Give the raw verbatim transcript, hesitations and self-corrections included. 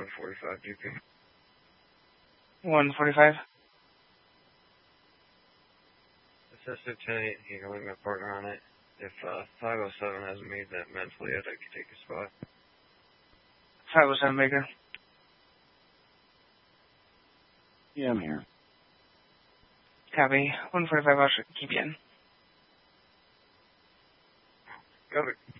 one forty-five G P. one forty-five. Assistant Lieutenant, you can leave my partner on it. If uh, five oh seven hasn't made that mentally, I'd like to take a spot. five oh seven Baker. Yeah, I'm here. Copy. one forty-five, I'll keep you in. Got it.